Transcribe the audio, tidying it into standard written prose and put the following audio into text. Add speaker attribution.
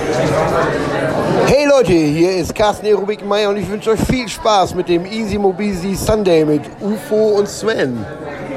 Speaker 1: Hey Leute, hier ist Carsten Erubik-Meyer und ich wünsche euch viel Spaß mit dem Easy Mobisi Sunday mit UFO und Sven.